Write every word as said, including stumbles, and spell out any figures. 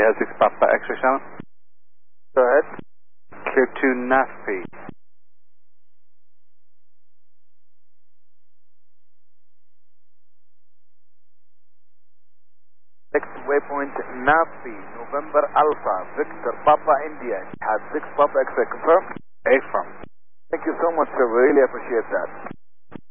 India six Papa X-ray channel. Go ahead. Clear to Nafi. Next waypoint Nafi, November Alpha, Victor Papa India. Has six Papa X-ray confirmed. Affirm. Thank you so much, sir. We really appreciate that.